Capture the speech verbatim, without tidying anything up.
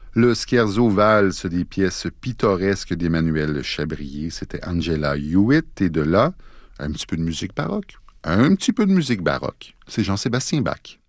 Le scherzo valse des pièces pittoresques d'Emmanuel Chabrier, c'était Angela Hewitt, et de là, un petit peu de musique baroque. Un petit peu de musique baroque. C'est Jean-Sébastien Bach.